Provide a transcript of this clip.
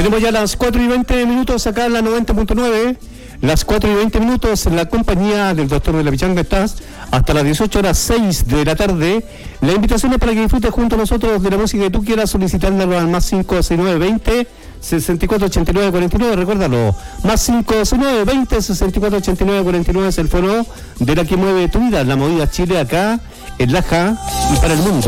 Tenemos ya las 4:20 acá en la 90.9. Las 4:20 en la compañía del doctor de la Pichanga estás hasta las 18:06 de la tarde. La invitación es para que disfrutes junto a nosotros de la música que tú quieras, solicitándola al más 56920 648949. Recuérdalo, más 56920 648949 es el foro de la que mueve tu vida, la movida Chile acá en Laja y para el mundo.